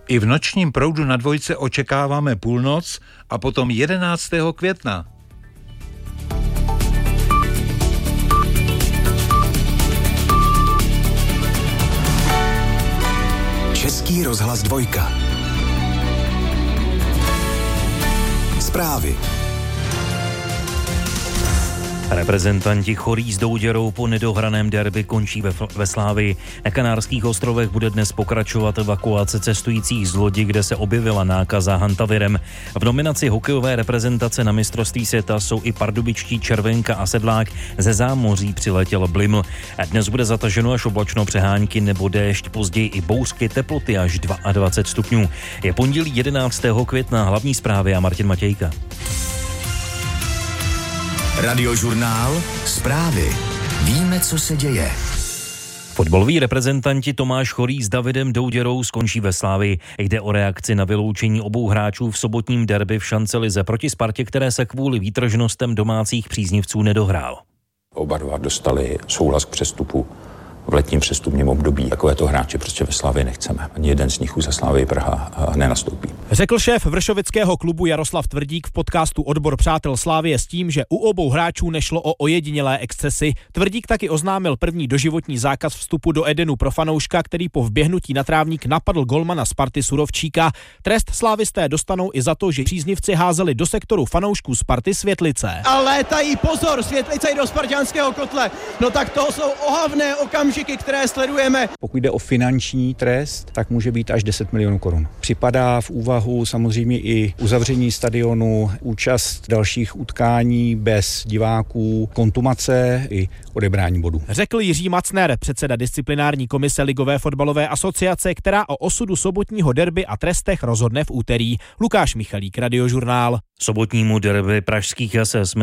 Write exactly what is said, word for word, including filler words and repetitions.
I v nočním proudu na dvojce očekáváme půlnoc a potom jedenáctého května. Český rozhlas dvojka. Zprávy. Reprezentanti Chorí s Douděrou po nedohraném derby končí ve, ve Slávii. Na Kanárských ostrovech bude dnes pokračovat evakuace cestujících z lodi, kde se objevila nákaza hantavirem. V nominaci hokejové reprezentace na mistrovství světa jsou i pardubičtí Červenka a Sedlák. Ze zámoří přiletěl Bliml. Dnes bude zataženo až oblačno, přehánky nebo déšť, později i bouřky, teploty až dvacet dva stupňů. Je pondělí jedenáctého května, hlavní zprávy a Martin Matějka. Radiožurnál Zprávy. Víme, co se děje. Fotbaloví reprezentanti Tomáš Chorý s Davidem Douděrou skončí ve Slávii. Jde o reakci na vyloučení obou hráčů v sobotním derby v šancelize proti Spartě, které se kvůli výtržnostem domácích příznivců nedohrál. Oba dva dostali souhlas k přestupu v letním přestupním období. Takovéto hráče prostě ve Slavii nechceme. Ani jeden z nich už za Slavii Praha nenastoupí. Řekl šéf vršovického klubu Jaroslav Tvrdík v podcastu Odbor přátel Slavie s tím, že u obou hráčů nešlo o ojedinělé excesy. Tvrdík taky oznámil první doživotní zákaz vstupu do Edenu pro fanouška, který po vběhnutí na trávník napadl golmana Sparty Surovčíka. Trest slávisté dostanou i za to, že příznivci házeli do sektoru fanoušků Sparty světlice. A létají, pozor, světlice do spartanského kotle. No tak to jsou ohavné okamžiky, které sledujeme. Pokud jde o finanční trest, tak může být až deset milionů korun. Připadá v úvahu samozřejmě i uzavření stadionu, účast dalších utkání bez diváků, kontumace i odebrání bodů. Řekl Jiří Macner, předseda disciplinární komise Ligové fotbalové asociace, která o osudu sobotního derby a trestech rozhodne v úterý. Lukáš Michalík, Radiožurnál. Sobotnímu derby pražských S S